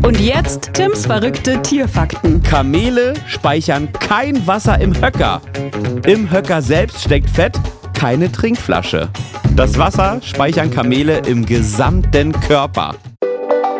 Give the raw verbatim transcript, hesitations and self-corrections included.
Und jetzt Tims verrückte Tierfakten. Kamele speichern kein Wasser im Höcker. Im Höcker selbst steckt Fett, keine Trinkflasche. Das Wasser speichern Kamele im gesamten Körper.